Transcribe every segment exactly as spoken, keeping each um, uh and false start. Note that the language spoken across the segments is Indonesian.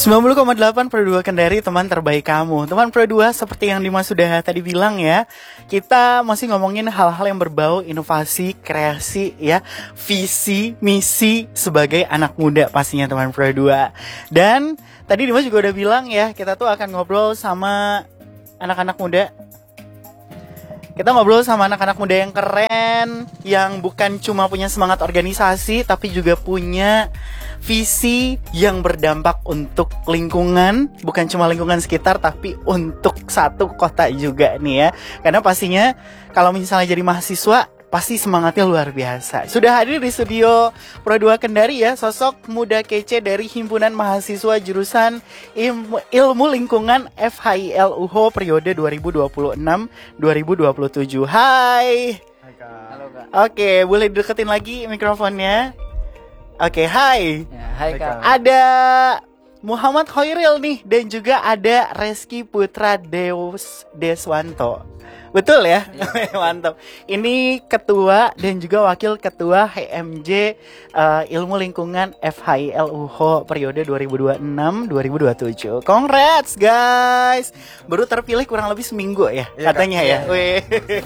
sembilan puluh koma delapan Pro dua Kendari, teman terbaik kamu. Teman Pro dua, seperti yang Dimas sudah tadi bilang ya, kita masih ngomongin hal-hal yang berbau inovasi, kreasi ya, visi, misi sebagai anak muda pastinya teman Pro dua. Dan tadi Dimas juga udah bilang ya, kita tuh akan ngobrol sama anak-anak muda. Kita ngobrol sama anak-anak muda yang keren, yang bukan cuma punya semangat organisasi, tapi juga punya visi yang berdampak untuk lingkungan, bukan cuma lingkungan sekitar, tapi untuk satu kota juga nih ya. Karena pastinya kalau misalnya jadi mahasiswa, pasti semangatnya luar biasa. Sudah hadir di studio Pro dua Kendari ya, sosok muda kece dari Himpunan Mahasiswa Jurusan Ilmu, Ilmu Lingkungan F H I L U H O periode dua ribu dua puluh enam dua ribu dua puluh tujuh. Hai. Hai Kak. Halo Kak. Oke, boleh deketin lagi mikrofonnya. Oke, hai. Ya, hai Kak. Ada Muhammad Khairil nih, dan juga ada Reski Putra Deus Deswanto. Betul ya? Ya. Mantap. Ini ketua dan juga wakil ketua H M J uh, Ilmu Lingkungan F H I L U H O periode dua ribu dua puluh enam dua ribu dua puluh tujuh. Congrats guys. Baru terpilih kurang lebih seminggu ya, ya katanya kan? Ya. Ya. Wih.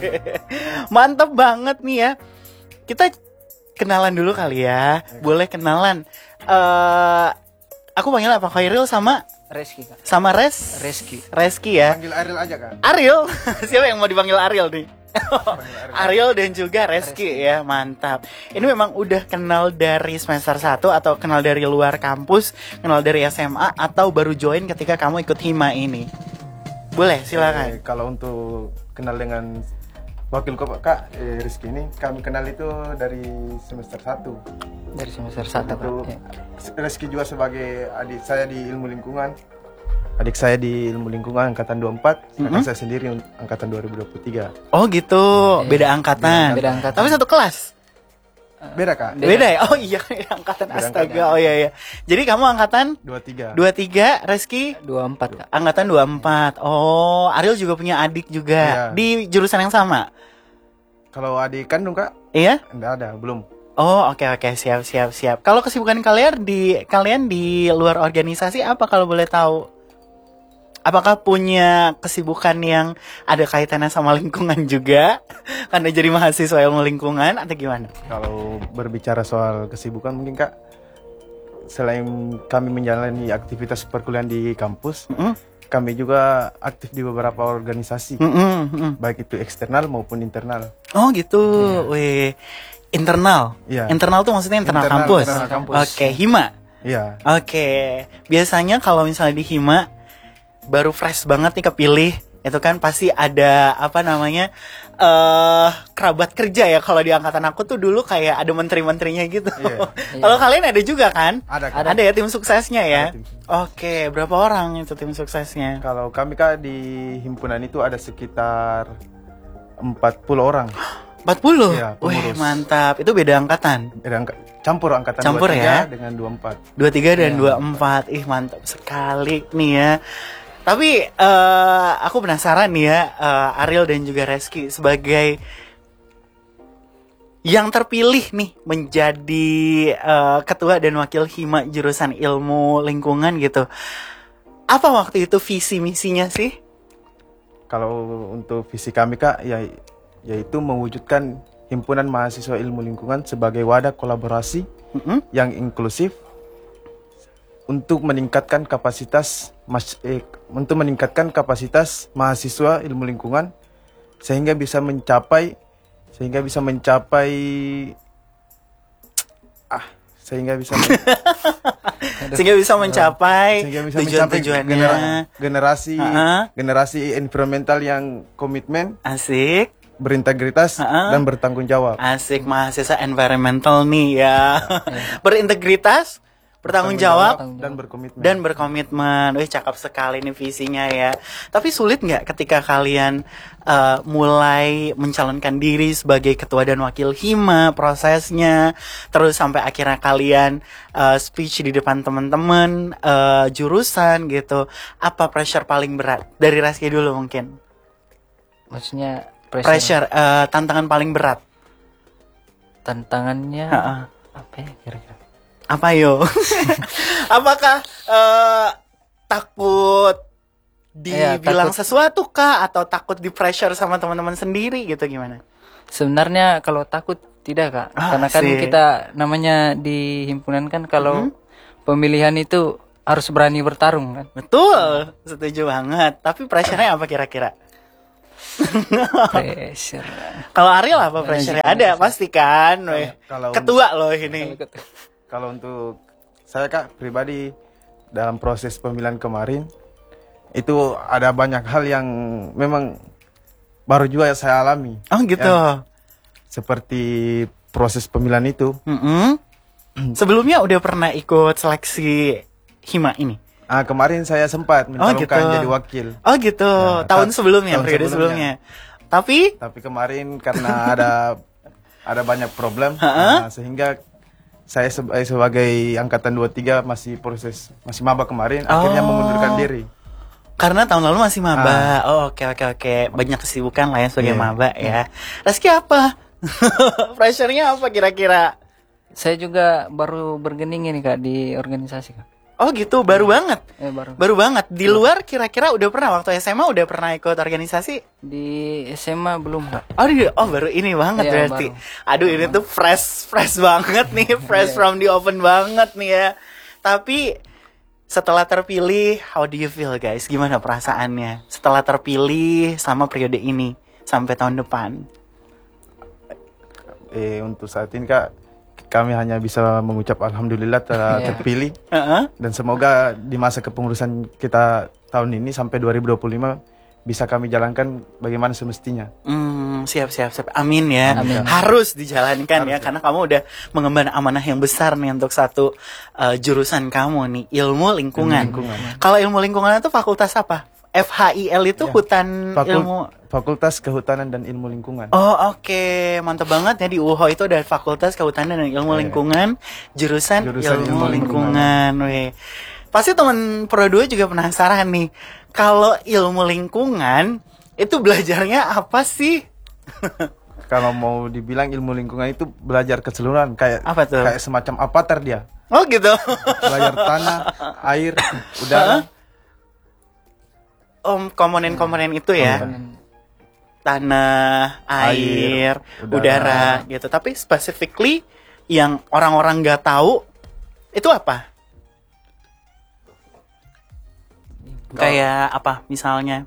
Mantap banget nih ya. Kita kenalan dulu kali ya. ya. Boleh kenalan. Uh, aku panggil apa? Khairil sama Reski Kak. Sama Res? Reski. Reski ya. Panggil Ariel aja kan. Ariel. Siapa yang mau dipanggil Ariel nih? Ariel dan juga Reski, Reski ya, mantap. Ini memang udah kenal dari semester satu atau kenal dari luar kampus, kenal dari S M A atau baru join ketika kamu ikut Hima ini? Boleh, silakan. Eh, kalau untuk kenal dengan wakil Kak eh, Rizky ini, kami kenal itu dari semester satu. Dari semester satu Kak. Ya. Rizky juga sebagai adik saya di ilmu lingkungan. Adik saya di ilmu lingkungan angkatan dua puluh empat, mm-hmm. Kakak saya sendiri angkatan dua ribu dua puluh tiga. Oh gitu, beda angkatan. Beda angkatan. Tapi satu kelas. Beda Kak. Beda, beda ya? Oh iya, angkatan beda astaga. Angkatan. Oh iya iya. Jadi kamu angkatan dua puluh tiga. dua puluh tiga, Reski dua puluh empat Kak. Angkatan dua puluh empat. Oh, Ariel juga punya adik juga. Iya. Di jurusan yang sama. Kalau adik kandung Kak? Iya? Enggak ada, belum. Oh, oke oke, siap siap siap. Kalau kesibukan kalian di kalian di luar organisasi apa kalau boleh tahu? Apakah punya kesibukan yang ada kaitannya sama lingkungan juga? Karena jadi mahasiswa ilmu lingkungan atau gimana? Kalau berbicara soal kesibukan mungkin Kak, selain kami menjalani aktivitas perkuliahan di kampus, mm-hmm. kami juga aktif di beberapa organisasi, mm-hmm, mm-hmm. baik itu eksternal maupun internal. Oh gitu, yeah. Wih, internal. Yeah. Internal tuh maksudnya internal, internal kampus. kampus. Oke, okay. Hima. Iya. Yeah. Oke, okay. Biasanya kalau misalnya di Hima baru fresh banget nih kepilih, itu kan pasti ada apa namanya uh, kerabat kerja ya. Kalau di angkatan aku tuh dulu kayak ada menteri-menterinya gitu. Yeah. Kalau kalian ada juga kan? Ada. Kan? Ada ya tim suksesnya ya. Tim sukses. Oke, berapa orang itu tim suksesnya? Kalau kami Kak di himpunan itu ada sekitar empat puluh orang. empat puluh? Ya, wih mantap. Itu beda angkatan? Beda angka, campur angkatan campur dua puluh tiga ya? Dengan dua puluh empat. dua puluh tiga dan ya. dua puluh empat. Ih mantap sekali nih ya. Tapi uh, aku penasaran nih ya, uh, Ariel dan juga Reski sebagai yang terpilih nih menjadi uh, ketua dan wakil Hima jurusan ilmu lingkungan gitu. Apa waktu itu visi misinya sih? Kalau untuk visi kami Kak, ya yaitu mewujudkan himpunan mahasiswa ilmu lingkungan sebagai wadah kolaborasi mm-hmm. yang inklusif untuk meningkatkan kapasitas mas, eh, untuk meningkatkan kapasitas mahasiswa ilmu lingkungan sehingga bisa mencapai sehingga bisa mencapai ah sehingga bisa men, sehingga bisa mencapai sehingga bisa tujuan-tujuannya genera, generasi uh-huh. generasi environmental yang komitmen, asik, berintegritas uh-huh. dan bertanggung jawab. Asik, mahasiswa environmental nih ya. Berintegritas, bertanggung jawab, jawab dan berkomitmen. Dan berkomitmen. Wih, cakep sekali nih visinya ya. Tapi sulit nggak ketika kalian uh, mulai mencalonkan diri sebagai ketua dan wakil Hima, prosesnya, terus sampai akhirnya kalian uh, speech di depan teman-teman uh, jurusan gitu. Apa pressure paling berat? Dari Reski dulu mungkin. Maksudnya pressure, pressure uh, tantangan paling berat. Tantangannya uh-uh. apa ya kira-kira? Apa yo? Apakah uh, takut Iya, dibilang takut. sesuatu kah, atau takut di pressure sama teman-teman sendiri gitu, gimana? Sebenarnya kalau takut tidak kak, Ah, karena kan asik. kita namanya di himpunan kan kalau Mm-hmm. pemilihan itu harus berani bertarung kan. Betul, setuju banget. Tapi pressure-nya apa kira-kira? Pressure. Kalau Ariel apa pressure-nya? Ada pasti kan. weh. kalau- Ketua loh ini. Kalau untuk saya kak pribadi dalam proses pemilihan kemarin itu ada banyak hal yang memang baru juga saya alami. Oh gitu. Ya, seperti proses pemilihan itu. Mm-mm. Sebelumnya udah pernah ikut seleksi hima ini? Ah, kemarin saya sempat Oh gitu. mencalonkan jadi wakil. Oh gitu. Ya, tahun ta- sebelumnya, tahun periode sebelumnya. Tapi Tapi kemarin karena ada ada banyak problem, nah, sehingga saya seba- eh, sebagai angkatan dua puluh tiga masih proses masih maba kemarin, akhirnya Oh. mengundurkan diri. karena tahun lalu masih maba. Oh oke oke oke. Banyak kesibukan lah ya sebagai Iya. maba ya. Reski apa? Pressure-nya apa kira-kira? Saya juga baru bergening ini kak di organisasi kak. Oh gitu, baru banget. Eh baru. Baru banget. Di luar kira-kira udah pernah waktu S M A udah pernah ikut organisasi? Di S M A belum kak. Oh, di, oh baru ini banget Iya, berarti. baru. Aduh ini tuh fresh fresh banget nih, fresh from the oven banget nih ya. Tapi setelah terpilih, how do you feel guys? Gimana perasaannya? Setelah terpilih sama periode ini sampai tahun depan. Eh untuk saat ini kak kami hanya bisa mengucap alhamdulillah telah Iya. terpilih Heeh. dan semoga di masa kepengurusan kita tahun ini sampai dua ribu dua puluh lima bisa kami jalankan bagaimana semestinya. Hmm, siap siap siap. Amin ya. Amin. Harus dijalankan ya karena kamu udah mengemban amanah yang besar nih untuk satu uh, jurusan kamu nih, ilmu lingkungan. Ilmu lingkungan. Kalau ilmu lingkungan itu fakultas apa? F H I L itu Ya. hutan Fakul- ilmu. Fakultas Kehutanan dan Ilmu Lingkungan. Oh oke, mantap banget ya di U H O itu ada Fakultas Kehutanan dan Ilmu Iya. Lingkungan, jurusan, Jurusan Ilmu, Ilmu Lingkungan. Weh. Pasti teman Pro dua juga penasaran nih, kalau ilmu lingkungan itu belajarnya apa sih? Kalau mau dibilang ilmu lingkungan itu belajar keseluruhan kayak Apa tuh? kayak semacam avatar dia. Oh gitu. Belajar tanah, air, udara. Om komponen-komponen itu ya, tanah, air, Air, udara. udara. gitu. Tapi specifically yang orang-orang nggak tahu itu apa? Kayak apa misalnya?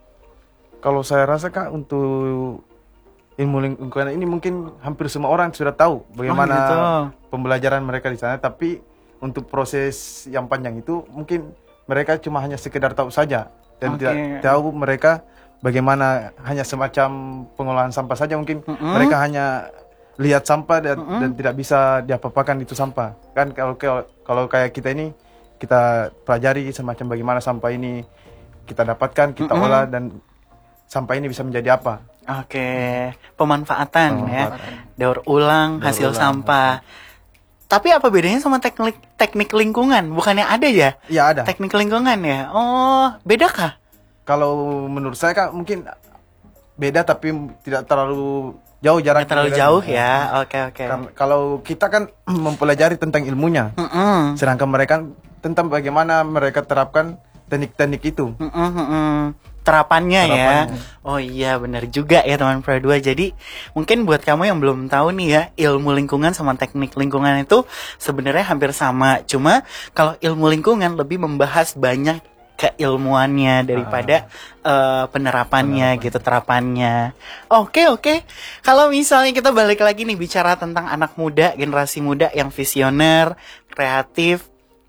Kalau saya rasa kak untuk ilmu lingkungan ini mungkin hampir semua orang sudah tahu bagaimana gitu. pembelajaran mereka di sana. Tapi untuk proses yang panjang itu mungkin mereka cuma hanya sekedar tahu saja dan Oke. tidak tahu mereka bagaimana hanya semacam pengolahan sampah saja mungkin Mm-mm. mereka hanya lihat sampah dan, dan tidak bisa diapa-apakan itu sampah kan. Kalau kalau kalau kayak kita ini kita pelajari semacam bagaimana sampah ini kita dapatkan, kita Mm-mm. olah dan sampah ini bisa menjadi apa. Oke, pemanfaatan, ya, daur ulang Daur hasil ulang. sampah. Tapi apa bedanya sama teknik teknik lingkungan? Bukannya ada ya? Ya ada. Teknik lingkungan ya? Oh, beda kah? Kalau menurut saya kak mungkin beda tapi tidak terlalu jauh jarak. Nggak terlalu jauh ya? Oke oke. Karena kalau kita kan mempelajari tentang ilmunya, Mm-mm. sedangkan mereka tentang bagaimana mereka terapkan teknik-teknik itu. Mm-mm, mm-mm. Terapannya, ya. Terapannya. Oh iya benar juga ya teman Pro dua. Jadi mungkin buat kamu yang belum tahu nih ya, ilmu lingkungan sama teknik lingkungan itu sebenarnya hampir sama. Cuma kalau ilmu lingkungan lebih membahas banyak keilmuannya daripada eh, penerapannya gitu, terapannya. Oke oke. Kalau misalnya kita balik lagi nih bicara tentang anak muda, generasi muda yang visioner, kreatif,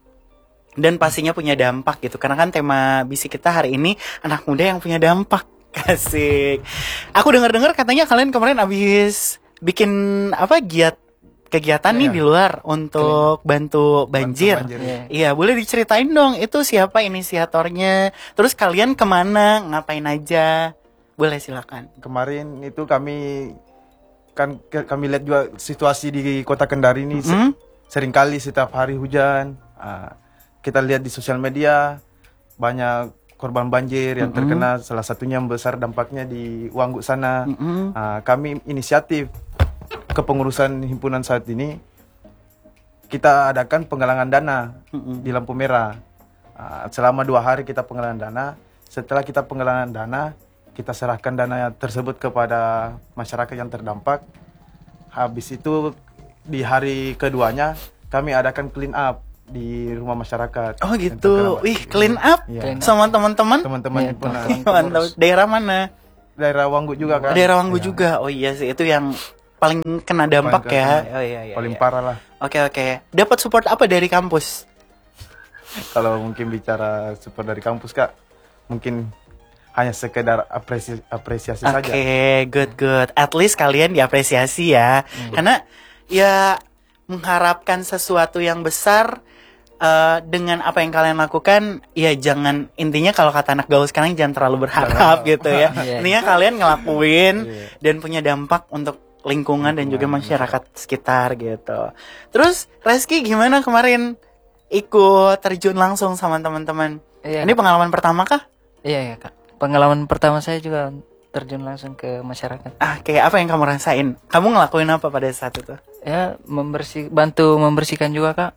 dan pastinya punya dampak gitu. Karena kan tema bisik kita hari ini anak muda yang punya dampak. Asik. Aku dengar-dengar katanya kalian kemarin habis bikin apa giat kegiatan nih Iya. di luar untuk bantu banjir. banjir. Iya. Iya, boleh diceritain dong itu siapa inisiatornya? Terus kalian kemana? Ngapain aja? Boleh silakan. Kemarin itu kami kan ke- kami lihat juga situasi di kota Kendari ini se- Mm-mm. seringkali setiap hari hujan. Ah, kita lihat di sosial media banyak korban banjir yang Mm-mm. terkena, salah satunya yang besar dampaknya di Wanggu sana. Mm-mm. Ah, kami inisiatif kepengurusan himpunan saat ini kita adakan penggalangan dana Mm-mm. di lampu merah. Uh, selama dua hari kita penggalangan dana. Setelah kita penggalangan dana, kita serahkan dana tersebut kepada masyarakat yang terdampak. Habis itu di hari keduanya kami adakan clean up di rumah masyarakat. Oh gitu. Wih, clean up ya. sama teman-teman. Teman-teman Ya, himpunan. Mantap. Daerah mana? Daerah Wanggu juga kan. Daerah Wanggu Ya. juga. Oh iya sih, itu yang paling kena dampak Paling ya. kena. Oh iya iya. Paling iya. parah lah. Oke oke. Dapat support apa dari kampus? Kalau mungkin bicara support dari kampus Kak, mungkin hanya sekedar apresiasi, apresiasi Oke, saja. good good. At least kalian diapresiasi ya. Hmm. Karena ya mengharapkan sesuatu yang besar eh, dengan apa yang kalian lakukan, ya jangan, intinya kalau kata anak gaul sekarang jangan terlalu berharap gitu ya. Iya. Intinya kalian ngelakuin Iya. dan punya dampak untuk lingkungan dan juga masyarakat sekitar gitu. Terus Reski gimana kemarin ikut terjun langsung sama teman-teman? Iya, Ini Kak. pengalaman pertama kah? Iya ya kak. Pengalaman pertama saya juga terjun langsung ke masyarakat. Ah, kayak apa yang kamu rasain? Kamu ngelakuin apa pada saat itu? Ya membersih, bantu membersihkan juga kak.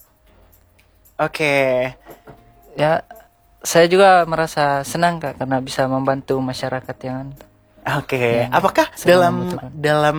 Oke. Ya saya juga merasa senang kak karena bisa membantu masyarakat yang Oke. Ya, Apakah sedang dalam membutuhkan. dalam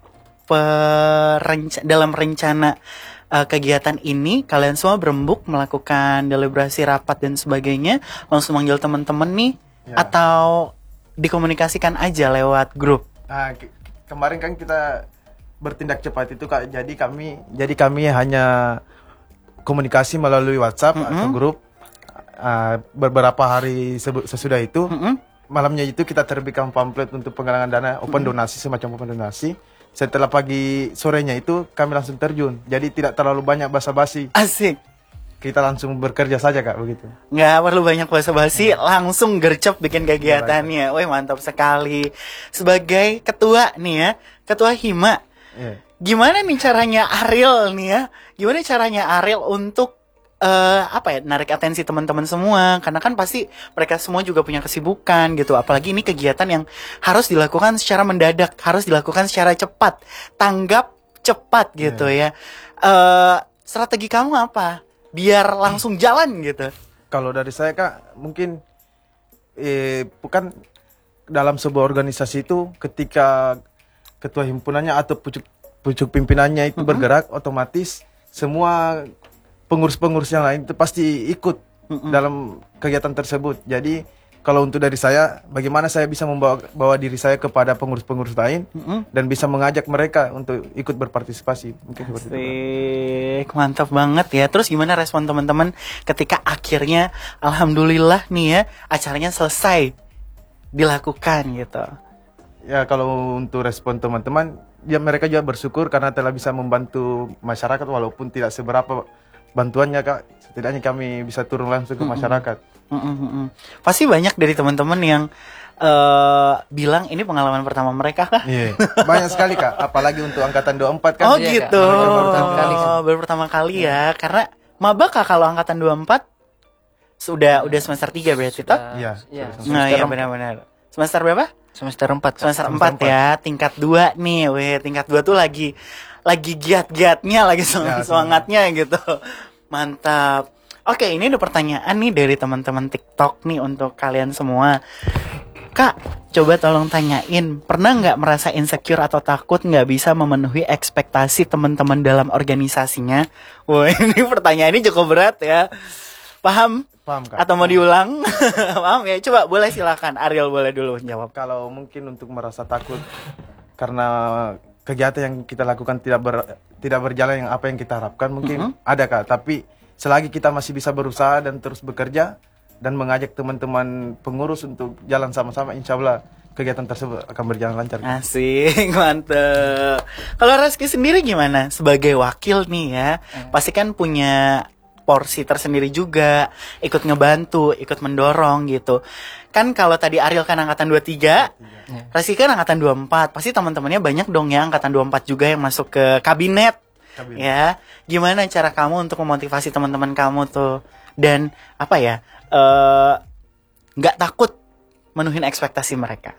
perenca- dalam rencana uh, kegiatan ini kalian semua berembuk melakukan deliberasi rapat dan sebagainya, langsung manggil teman-teman nih Ya. atau dikomunikasikan aja lewat grup? Nah, ke- kemarin kan kita bertindak cepat itu Kak. Jadi kami jadi kami hanya komunikasi melalui WhatsApp atau grup. Uh, beberapa hari sebu- sesudah itu, Mm-mm. malamnya itu kita terbitkan pamflet untuk penggalangan dana open donasi, semacam open donasi. Setelah pagi sorenya itu kami langsung terjun. Jadi tidak terlalu banyak basa-basi. Asik. Kita langsung bekerja saja Kak begitu. Nggak perlu banyak basa-basi, langsung gercep bikin kegiatannya. Wih, mantap sekali. Sebagai ketua nih ya, ketua Hima, Iya. gimana nih caranya Ariel nih ya? Gimana caranya Ariel untuk eh apa ya, narik atensi teman-teman semua? Karena kan pasti mereka semua juga punya kesibukan gitu. Apalagi ini kegiatan yang harus dilakukan secara mendadak, harus dilakukan secara cepat, tanggap cepat gitu ya. Eh strategi kamu apa? Biar langsung jalan gitu. Kalau dari saya Kak, mungkin eh, bukan dalam sebuah organisasi itu ketika ketua himpunannya atau pucuk pucuk pimpinannya itu bergerak, otomatis semua pengurus-pengurus yang lain itu pasti ikut dalam kegiatan tersebut. Jadi kalau untuk dari saya, bagaimana saya bisa membawa bawa diri saya kepada pengurus-pengurus lain dan bisa mengajak mereka untuk ikut berpartisipasi. Mungkin seperti itu. Asik, mantap banget ya. Terus gimana respon teman-teman ketika akhirnya alhamdulillah nih ya acaranya selesai dilakukan gitu? Ya kalau untuk respon teman-teman, ya mereka juga bersyukur karena telah bisa membantu masyarakat walaupun tidak seberapa bantuannya Kak. Setidaknya kami bisa turun langsung ke masyarakat. Mm-mm-mm. Pasti banyak dari teman-teman yang eh, bilang ini pengalaman pertama mereka kah? Iya, banyak sekali Kak. Apalagi untuk angkatan dua puluh empat kan. Oh Iya, Kak. gitu. Mereka baru pertama kali sih. Baru pertama kali ya. Karena maba kah kalau angkatan dua puluh empat? Sudah udah semester tiga berarti toh? Iya. Iya. Nah, Semester iya empat. benar-benar. Semester berapa? Semester empat. Kak. Semester empat ya, tingkat dua nih. Weh, tingkat dua tuh lagi lagi giat-giatnya, lagi semangat semangatnya gitu. Mantap. Oke, ini ada pertanyaan nih dari teman-teman TikTok nih untuk kalian semua. Kak, coba tolong tanyain, pernah nggak merasa insecure atau takut nggak bisa memenuhi ekspektasi teman-teman dalam organisasinya? Wah, ini pertanyaan ini cukup berat ya. Paham? Paham Kak. Atau mau diulang? Paham ya? Coba boleh silakan. Ariel boleh dulu jawab. Kalau mungkin untuk merasa takut karena kegiatan yang kita lakukan tidak ber, tidak berjalan yang apa yang kita harapkan, mungkin ada Kak. Tapi selagi kita masih bisa berusaha dan terus bekerja dan mengajak teman-teman pengurus untuk jalan sama-sama, insya Allah kegiatan tersebut akan berjalan lancar. Asik, mantep. Kalau Reski sendiri gimana? Sebagai wakil nih ya, pasti kan punya porsi tersendiri juga, ikut ngebantu, ikut mendorong gitu. Kan kalau tadi Ariel kan angkatan dua puluh tiga, Reski kan angkatan dua puluh empat, pasti teman-temannya banyak dong ya angkatan dua puluh empat juga yang masuk ke kabinet. Kabinet. Ya, gimana cara kamu untuk memotivasi teman-teman kamu tuh dan apa ya, eh, nggak takut menuhin ekspektasi mereka?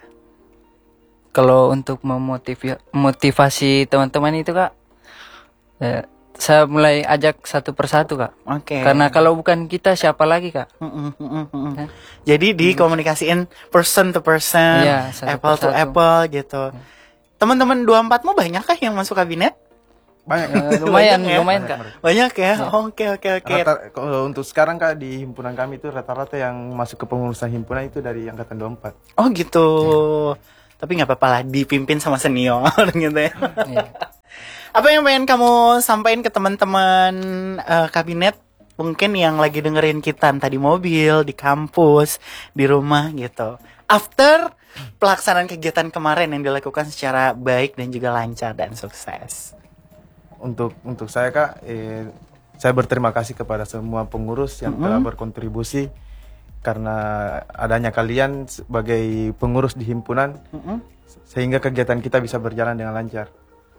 Kalau untuk memotivasi motivasi teman-teman itu kak, eh, saya mulai ajak satu persatu kak. Oke. Karena kalau bukan kita siapa lagi kak? Mm-mm, mm-mm, mm-mm. Ya. Jadi dikomunikasiin person to person, Iya, satu apple to persatu. apple gitu. Teman-teman dua puluh empat mau banyak kah yang masuk kabinet? Banyak. Eh, lumayan, Banyak ya? lumayan kak. Banyak ya? Oke oke oke. Rata, kalau untuk sekarang kak di himpunan kami itu rata-rata yang masuk ke pengurusan himpunan itu dari angkatan dua puluh empat. Oh gitu. Tapi nggak apa-apa lah dipimpin sama senior gitu ya. Iya. Apa yang pengen kamu sampaikan ke teman-teman eh, kabinet mungkin yang lagi dengerin kita entah di mobil, di kampus, di rumah gitu. After pelaksanaan kegiatan kemarin yang dilakukan secara baik dan juga lancar dan sukses. Untuk untuk saya kak, eh, saya berterima kasih kepada semua pengurus yang Mm-hmm. telah berkontribusi karena adanya kalian sebagai pengurus di himpunan Mm-mm. sehingga kegiatan kita bisa berjalan dengan lancar.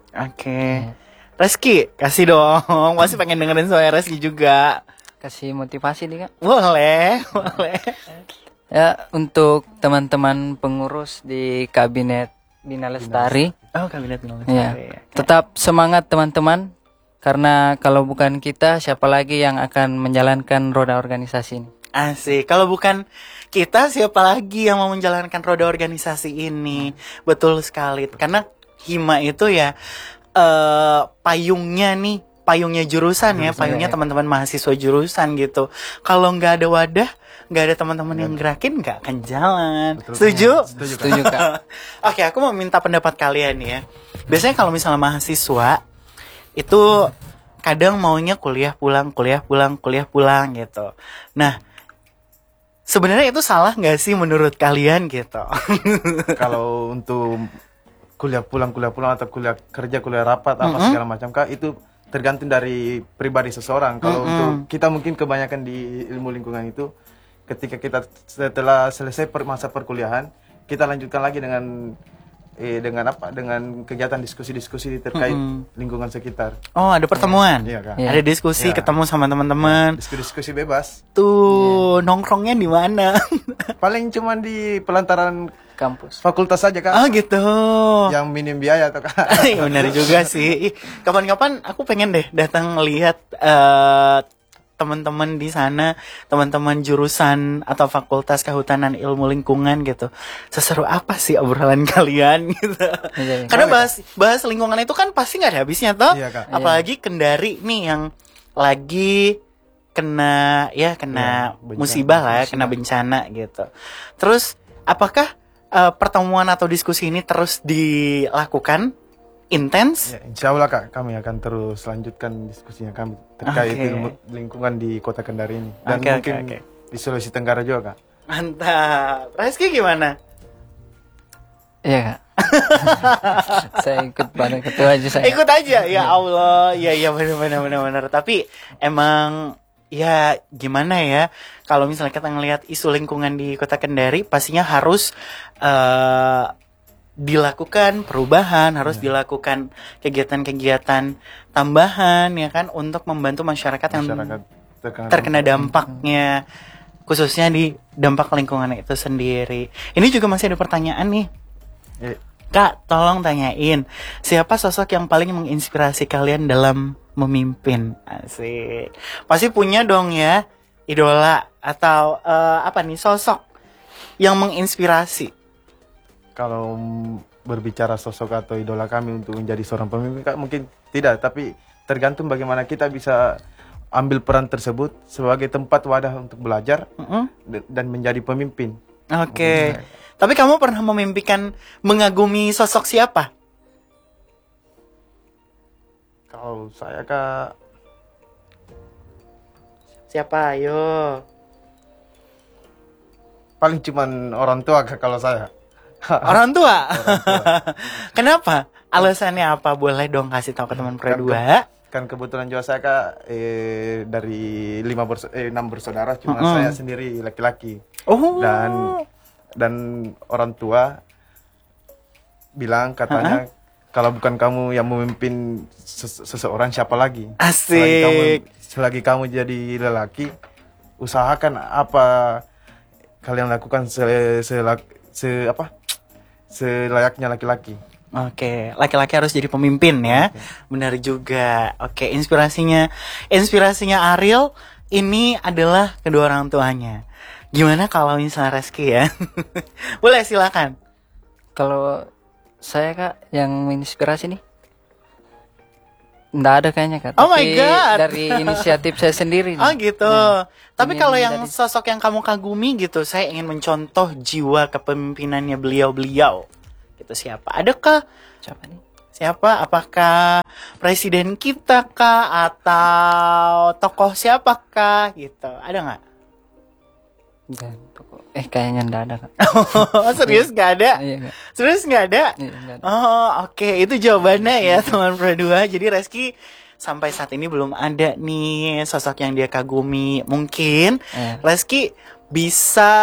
Oke. Reski, kasih dong. Masih pengen dengerin suara Reski juga. Kasih motivasi nih kak. Boleh, boleh. Ya untuk teman-teman pengurus di kabinet Bina Lestari. Oh, kabinet Bina Ya, Lestari. tetap semangat teman-teman. Karena kalau bukan kita, siapa lagi yang akan menjalankan roda organisasi ini? Asik. Kalau bukan kita, siapa lagi yang mau menjalankan roda organisasi ini? Betul sekali. Karena Hima itu ya eh payungnya nih, payungnya jurusan, ya, payungnya ya. teman-teman mahasiswa jurusan gitu. Kalau nggak ada wadah, nggak ada teman-teman yang gerakin, nggak akan jalan. Betul. Setuju? Setuju, Kak. Setuju kak. Oke, aku mau minta pendapat kalian ya. Biasanya kalau misalnya mahasiswa itu kadang maunya kuliah pulang, kuliah pulang, kuliah pulang gitu. Nah, sebenarnya itu salah nggak sih menurut kalian gitu? Kalau untuk kuliah pulang kuliah pulang atau kuliah kerja kuliah rapat apa Mm-mm. segala macam kak, itu tergantung dari pribadi seseorang. Kalau Mm-mm. untuk kita mungkin kebanyakan di ilmu lingkungan itu ketika kita setelah selesai per masa perkuliahan kita lanjutkan lagi dengan eh, dengan apa dengan kegiatan diskusi-diskusi terkait Mm-mm. lingkungan sekitar. Oh, ada pertemuan. Iya, Kak. Ada diskusi, Iya. ketemu sama teman-teman. Diskusi-diskusi bebas. Tuh, nongkrongnya di mana? Paling cuman di pelantaran Kampus. fakultas saja kak. Oh, gitu. Yang minim biaya tuh kak. Iya, benar juga sih. Ih, kapan-kapan aku pengen deh datang lihat eh, teman-teman di sana, teman-teman jurusan atau fakultas kehutanan ilmu lingkungan gitu. Seseru apa sih obrolan kalian gitu. Iya, iya. Karena bahas bahas lingkungan itu kan pasti nggak ada habisnya toh. Iya, Kak. Apalagi Kendari nih yang lagi kena ya kena Iya, bencana. musibah lah, ya, kena bencana gitu. Terus apakah eh, pertemuan atau diskusi ini terus dilakukan intens? Ya, insya Allah kak, kami akan terus lanjutkan diskusinya kami terkait Oke. ilmu lingkungan di kota Kendari ini dan Oke, oke, mungkin oke. di Sulawesi Tenggara juga kak. Mantap. Reski gimana? Iya kak. Saya ikut pada ketua aja saya. Ikut aja ya Allah. Ya ya benar benar benar benar. Tapi emang ya gimana ya? Kalau misalnya kita ngelihat isu lingkungan di Kota Kendari pastinya harus eh, dilakukan perubahan, harus dilakukan kegiatan-kegiatan tambahan ya kan untuk membantu masyarakat, yang Masyarakat terkena, terkena dampaknya, khususnya di dampak lingkungan itu sendiri. Ini juga masih ada pertanyaan nih. Eh, Kak, tolong tanyain, siapa sosok yang paling menginspirasi kalian dalam memimpin? Asik. Pasti punya dong ya, idola atau eh, apa nih, sosok yang menginspirasi. kalau berbicara sosok atau idola kami untuk menjadi seorang pemimpin kak, mungkin tidak, tapi tergantung bagaimana kita bisa ambil peran tersebut sebagai tempat wadah untuk belajar Mm-mm. d- dan menjadi pemimpin. Oke. Tapi kamu pernah memimpikan, mengagumi sosok siapa? Kalau saya kak, Siapa? Ayo. paling cuman orang tua kak kalau saya. Orang tua. Kenapa? Alasannya apa? Boleh dong kasih tahu ke teman pro dua. Kan kebetulan juga saya kak eh, dari lima bersa- eh, enam bersaudara cuma Mm-mm. saya sendiri laki-laki. Oh. dan dan orang tua bilang katanya kalau bukan kamu yang memimpin ses- seseorang siapa lagi? Selagi kamu, Asik. selagi kamu jadi lelaki, usahakan apa kalian lakukan se, se, se apa selayaknya laki-laki. Oke, laki-laki harus jadi pemimpin ya. Benar juga. Oke, inspirasinya inspirasinya Ariel ini adalah kedua orang tuanya. Gimana kalau misalnya Reski ya? Boleh, silakan. Kalau saya Kak yang menginspirasi nih nggak ada kayaknya Kak. Oh my Tapi God. dari inisiatif saya sendiri. Oh nih. gitu. Ya, Tapi ingin kalau yang menjadi- sosok yang kamu kagumi gitu, saya ingin mencontoh jiwa kepemimpinannya beliau-beliau. Gitu siapa? Adakah siapa nih? siapa? Apakah presiden kita kah atau tokoh siapakah gitu? Ada nggak? Dan toko- Eh kayaknya nggak ada Kak. Oh, serius nggak ada? Iya Kak. Serius nggak ada? Iya, nggak ada. Oh, oke. Itu jawabannya ya, teman Pro dua. Jadi Reski sampai saat ini belum ada nih sosok yang dia kagumi. Mungkin Eh. Reski bisa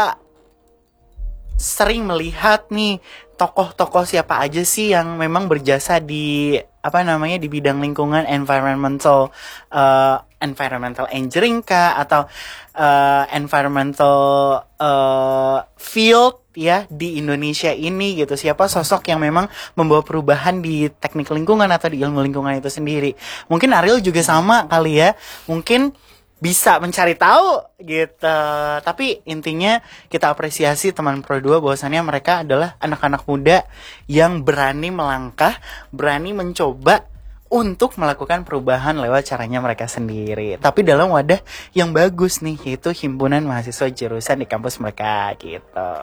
sering melihat nih tokoh-tokoh siapa aja sih yang memang berjasa di apa namanya di bidang lingkungan environmental uh, environmental engineering kah atau uh, environmental uh, field ya di Indonesia ini gitu. Siapa sosok yang memang membawa perubahan di teknik lingkungan atau di ilmu lingkungan itu sendiri. Mungkin Ariel juga sama kali ya. Mungkin bisa mencari tahu gitu. Tapi intinya kita apresiasi teman Pro dua bahwasannya mereka adalah anak-anak muda yang berani melangkah, berani mencoba untuk melakukan perubahan lewat caranya mereka sendiri. Tapi dalam wadah yang bagus nih, yaitu himpunan mahasiswa jurusan di kampus mereka gitu.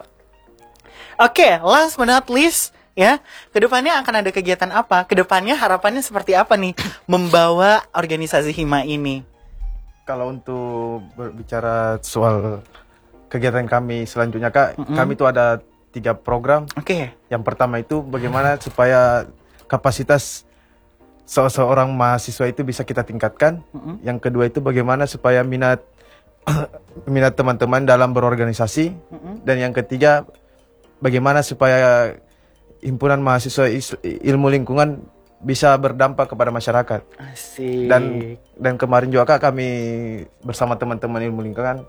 Oke, last but not least ya, kedepannya akan ada kegiatan apa? Kedepannya harapannya seperti apa nih membawa organisasi Hima ini? Kalau untuk berbicara soal kegiatan kami selanjutnya Kak, mm-hmm. kami itu ada tiga program. Oke. Okay. Yang pertama itu bagaimana supaya kapasitas se- seorang mahasiswa itu bisa kita tingkatkan. Mm-hmm. Yang kedua itu bagaimana supaya minat minat teman-teman dalam berorganisasi. Mm-hmm. Dan yang ketiga bagaimana supaya himpunan mahasiswa is- ilmu lingkungan bisa berdampak kepada masyarakat. Asik. Dan dan kemarin juga Kak, kami bersama teman-teman ilmu lingkungan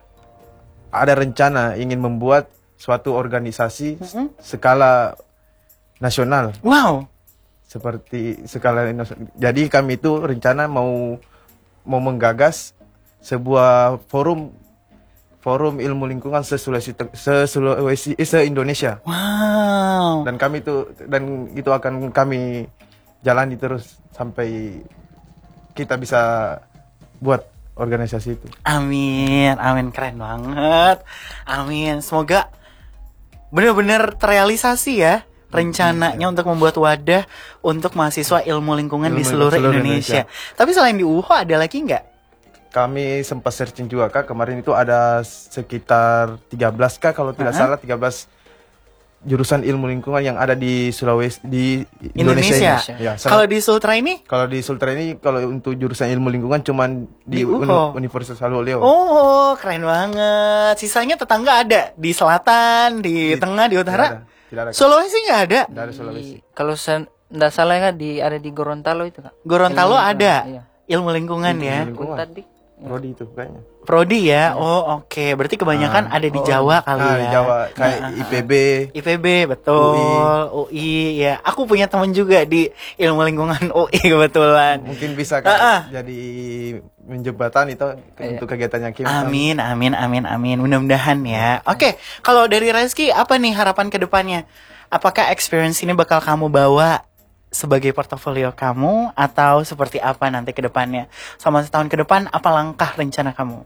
ada rencana ingin membuat suatu organisasi mm-hmm. skala nasional. Wow. Seperti skala nasional. Jadi kami itu rencana mau mau menggagas sebuah forum forum ilmu lingkungan se-Sulawesi se-Sulawesi se-Indonesia. Wow. Dan kami itu dan itu akan kami jalani terus sampai kita bisa buat organisasi itu. Amin, amin, keren banget. Amin, semoga benar-benar terrealisasi ya rencananya hmm, untuk membuat wadah untuk mahasiswa ilmu lingkungan ilmu di seluruh, seluruh Indonesia. Indonesia. Tapi selain di U H O ada lagi nggak? Kami sempat searching juga Kak, kemarin itu ada sekitar tiga belas Kak kalau tidak uh-huh. salah tiga belas jurusan ilmu lingkungan yang ada di Sulawesi di Indonesia. Indonesia. Ya, kalau di Sultra ini? Kalau di Sultra ini kalau untuk jurusan ilmu lingkungan cuman di, di Uni- Universitas Haloleo. Oh, keren banget. Sisanya tetangga ada di selatan, di, di tengah, di utara. Tidak ada. Tidak ada. Sulawesi nggak ada. Tidak ada Sulawesi. Di, kalau saya nggak salah kan di ada di Gorontalo itu Kak. Gorontalo ilmu ada. Iya. Ilmu lingkungan ilmu ya. Lingkungan. Tadi. Prodi itu kayaknya. Prodi ya. Oh, oke. Okay. Berarti kebanyakan ah, ada di oh, Jawa kali ah, ya. Di Jawa kayak nah, I P B. I P B betul. U I. U I ya. Aku punya teman juga di ilmu lingkungan U I kebetulan. Mungkin bisa kan ah, ah. jadi menjembatan itu iya. untuk kegiatannya Kim. Amin, amin, amin, amin. Mudah-mudahan ya. Oke, okay. Kalau dari Reski apa nih harapan ke depannya? Apakah experience ini bakal kamu bawa sebagai portofolio kamu atau seperti apa nanti ke depannya? Selama setahun ke depan apa langkah rencana kamu?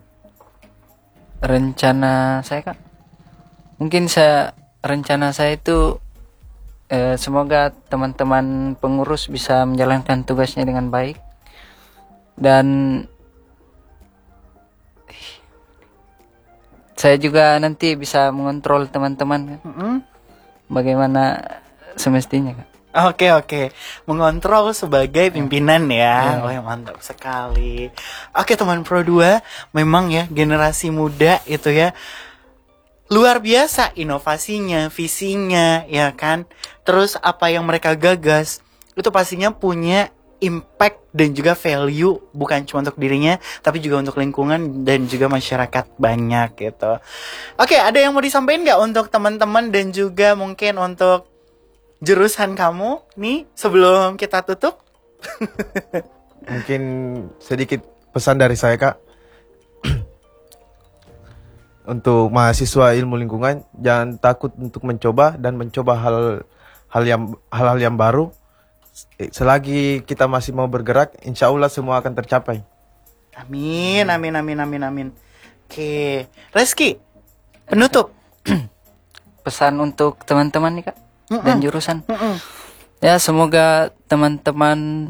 Rencana saya Kak, mungkin saya rencana saya itu eh, semoga teman-teman pengurus bisa menjalankan tugasnya dengan baik dan saya juga nanti bisa mengontrol teman-teman kan? Mm-hmm. Bagaimana semestinya Kak. Oke oke, mengontrol sebagai pimpinan ya. Oh ya mantap sekali. Oke teman Pro dua, memang ya generasi muda itu ya luar biasa inovasinya, visinya ya kan. Terus apa yang mereka gagas itu pastinya punya impact dan juga value bukan cuma untuk dirinya tapi juga untuk lingkungan dan juga masyarakat banyak gitu. Oke, ada yang mau disampaikan nggak untuk teman-teman dan juga mungkin untuk jurusan kamu nih sebelum kita tutup? Mungkin sedikit pesan dari saya Kak. Untuk mahasiswa ilmu lingkungan, jangan takut untuk mencoba dan mencoba hal hal yang hal-hal yang baru. Selagi kita masih mau bergerak, insya Allah semua akan tercapai. Amin, amin, amin, amin, amin. Oke, Reski, penutup. Pesan untuk teman-teman nih Kak Mm-mm. dan jurusan. Mm-mm. Ya semoga teman-teman